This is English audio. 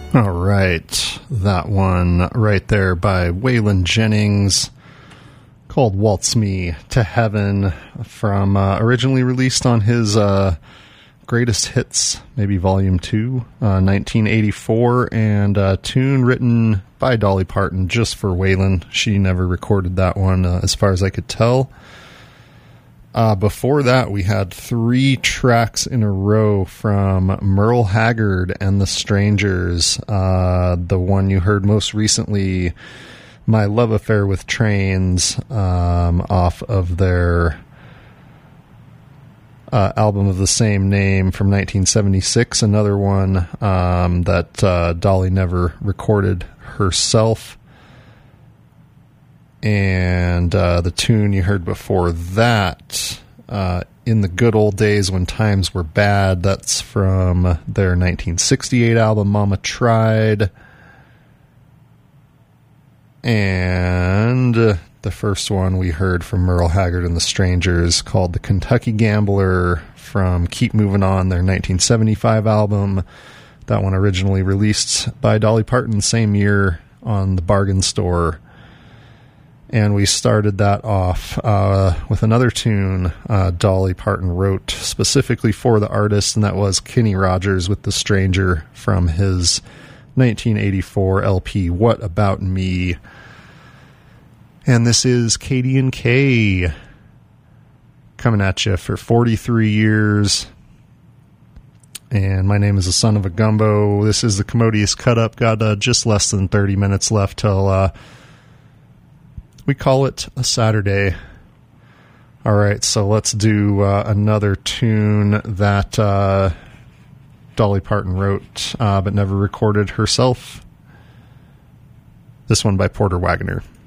All right, that one right there by Waylon Jennings, called Waltz Me to Heaven, from originally released on his Greatest Hits, maybe Volume 2, 1984, and a tune written by Dolly Parton just for Waylon. She never recorded that one, as far as I could tell. Before that, we had 3 tracks in a row from Merle Haggard and the Strangers. The one you heard most recently, My Love Affair with Trains, off of their album of the same name from 1976. Another one that Dolly never recorded herself. And the tune you heard before that, In the Good Old Days When Times Were Bad, that's from their 1968 album, Mama Tried. And the first one we heard from Merle Haggard and the Strangers, called The Kentucky Gambler, from Keep Moving On, their 1975 album. That one originally released by Dolly Parton same year on the Bargain Store. And we started that off with another tune Dolly Parton wrote specifically for the artist, and that was Kenny Rogers with The Stranger from his 1984 LP, What About Me? And this is Katie and Kay coming at you for 43 years. And my name is the Son of a Gumbo. This is the Commodious Cut Up. Got just less than 30 minutes left till we call it a Saturday. All right, so let's do another tune that Dolly Parton wrote but never recorded herself. This one by Porter Wagoner.